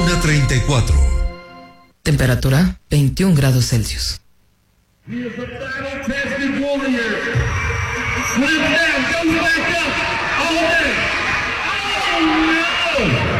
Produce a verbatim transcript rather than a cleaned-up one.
una treinta y cuatro. Temperatura veintiún grados Celsius. He is a battle-tested warrior. Slips down, goes back up.